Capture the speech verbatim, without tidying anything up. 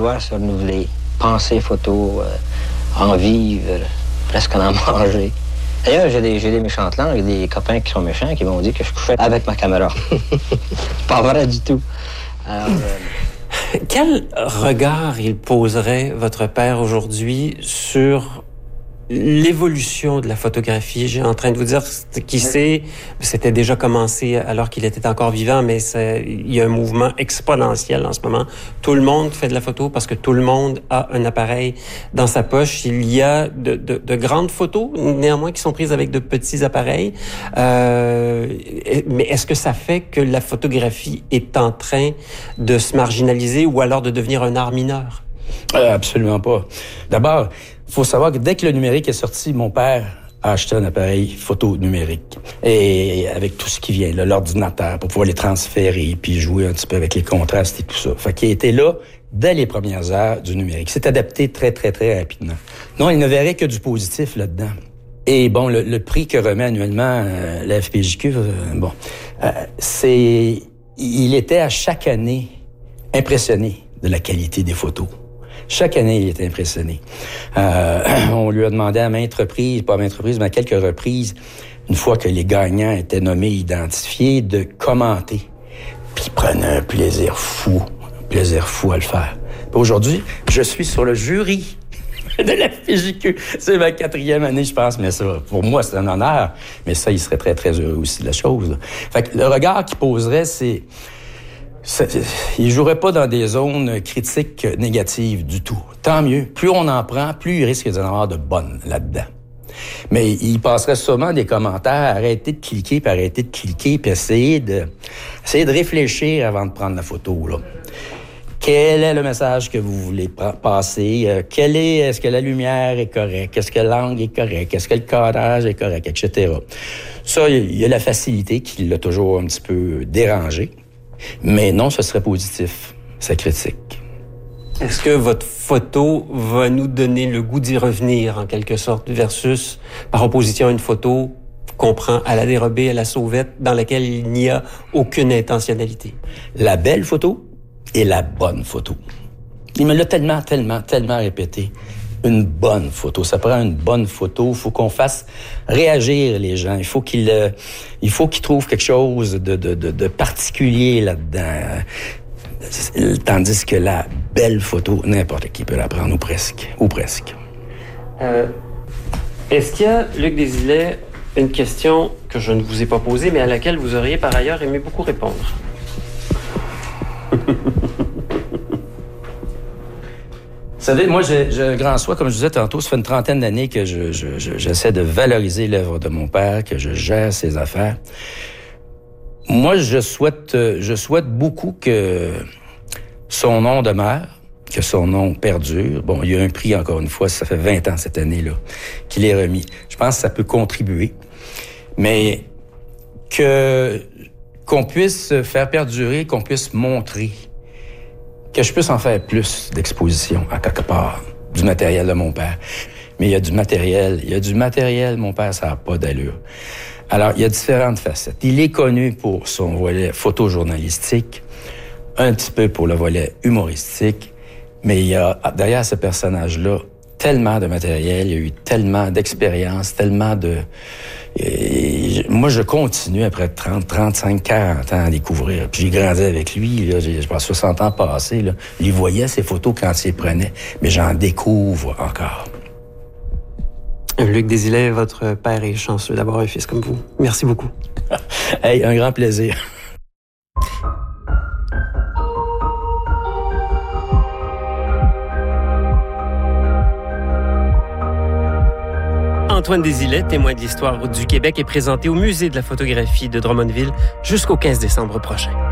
doit se renouveler. Penser photo, euh, en vivre, presque en manger. D'ailleurs, j'ai des, j'ai des méchantes langues, des copains qui sont méchants qui m'ont dit que je couchais avec ma caméra. Pas vrai du tout. Alors, euh... Quel regard il poserait, votre père, aujourd'hui, sur l'évolution de la photographie? J'ai en train de vous dire, qui sait, c'était déjà commencé alors qu'il était encore vivant, mais c'est, il y a un mouvement exponentiel en ce moment. Tout le monde fait de la photo parce que tout le monde a un appareil dans sa poche. Il y a de, de, de grandes photos, néanmoins, qui sont prises avec de petits appareils. Euh, mais est-ce que ça fait que la photographie est en train de se marginaliser ou alors de devenir un art mineur? Euh, absolument pas. D'abord, il faut savoir que dès que le numérique est sorti, mon père a acheté un appareil photo numérique. Et avec tout ce qui vient, là, l'ordinateur, pour pouvoir les transférer, puis jouer un petit peu avec les contrastes et tout ça. Fait qu'il était là dès les premières heures du numérique. Il s'est adapté très, très, très rapidement. Non, il ne verrait que du positif là-dedans. Et bon, le, le prix que remet annuellement euh, la F P J Q, euh, bon, euh, c'est... Il était à chaque année impressionné de la qualité des photos. Chaque année, il était impressionné. Euh, on lui a demandé à maintes reprises, pas à maintes reprises, mais à quelques reprises, une fois que les gagnants étaient nommés, identifiés, de commenter. Puis il prenait un plaisir fou, un plaisir fou à le faire. Puis aujourd'hui, je suis sur le jury de la F P J Q. C'est ma quatrième année, je pense, mais ça, pour moi, c'est un honneur. Mais ça, il serait très, très heureux aussi de la chose, là. Fait que le regard qu'il poserait, c'est... C'est, il jouerait pas dans des zones critiques négatives du tout. Tant mieux. Plus on en prend, plus il risque d'en avoir de bonnes là-dedans. Mais il passerait sûrement des commentaires, arrêter de cliquer, puis arrêter de cliquer, puis essayer de, essayer de réfléchir avant de prendre la photo, là. Quel est le message que vous voulez passer? Euh, quel est, est-ce que la lumière est correcte? Est-ce que l'angle est correct? Est-ce que le cadrage est correct? Etc. Ça, il y a la facilité qui l'a toujours un petit peu dérangé. Mais non, ce serait positif, sa critique. Est-ce que votre photo va nous donner le goût d'y revenir, en quelque sorte, versus, par opposition à une photo qu'on prend à la dérobée, à la sauvette, dans laquelle il n'y a aucune intentionnalité? La belle photo et la bonne photo. Il me l'a tellement, tellement, tellement répété. Une bonne photo. Ça prend une bonne photo. Il faut qu'on fasse réagir les gens. Il faut qu'ils, euh, il faut qu'ils trouvent quelque chose de, de, de, de particulier là-dedans. Tandis que la belle photo, n'importe qui peut la prendre, ou presque. Ou presque. Euh, est-ce qu'il y a, Luc Desilets, une question que je ne vous ai pas posée, mais à laquelle vous auriez par ailleurs aimé beaucoup répondre? Vous savez, moi, j'ai, j'ai un grand souhait, comme je disais tantôt, ça fait une trentaine d'années que je, je, je, j'essaie de valoriser l'œuvre de mon père, que je gère ses affaires. Moi, je souhaite, je souhaite beaucoup que son nom demeure, que son nom perdure. Bon, il y a un prix, encore une fois, ça fait vingt ans cette année-là, qu'il est remis. Je pense que ça peut contribuer. Mais que, qu'on puisse faire perdurer, qu'on puisse montrer, que je puisse en faire plus d'expositions à quelque part, du matériel de mon père. Mais il y a du matériel, il y a du matériel, mon père, ça n'a pas d'allure. Alors, il y a différentes facettes. Il est connu pour son volet photojournalistique, un petit peu pour le volet humoristique, mais il y a, derrière ce personnage-là, tellement de matériel, il y a eu tellement d'expérience, tellement de... Et moi, je continue après trente, trente-cinq, quarante ans à découvrir. Puis j'ai grandi avec lui, là, j'ai, je pense, soixante ans passés, là. Il voyait ses photos quand il les prenait, mais j'en découvre encore. Luc Desilets, votre père est chanceux d'avoir un fils comme vous. Merci beaucoup. Hey, un grand plaisir. Antoine Desilets, témoin de l'histoire du Québec, est présenté au Musée de la photographie de Drummondville jusqu'au quinze décembre prochain.